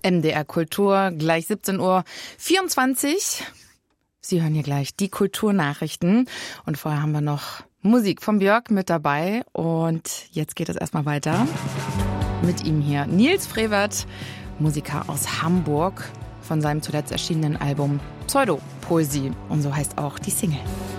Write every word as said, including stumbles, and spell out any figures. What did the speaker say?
M D R Kultur, gleich siebzehn Uhr vierundzwanzig. Sie hören hier gleich die Kulturnachrichten. Und vorher haben wir noch Musik von Björk mit dabei. Und jetzt geht es erstmal weiter mit ihm hier. Nils Frevert, Musiker aus Hamburg, von seinem zuletzt erschienenen Album Pseudopoesie. Und so heißt auch die Single.